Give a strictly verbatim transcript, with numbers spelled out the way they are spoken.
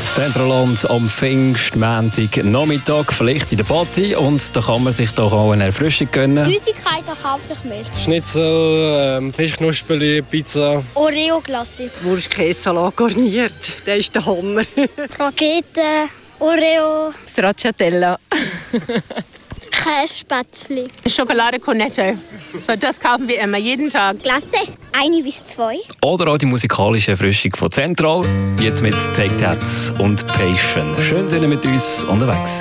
Zentralland am Pfingstmontag Nachmittag, vielleicht in der Party, und da kann man sich doch auch eine Erfrischung gönnen. Süßigkeiten kaufe ich mir. Schnitzel, ähm, Fischknusperli, Pizza. Oreo-Glasse. Wurst-Käsesalat garniert, das ist der Hammer. Rakete, Oreo. Stracciatella. Kässpätzli. Schokolade Cornetto. So, das kaufen wir immer, jeden Tag. Glasse, eine bis zwei. Oder auch die musikalische Erfrischung von Zentral, jetzt mit Take That und Patient. Schön sind Sie mit uns unterwegs.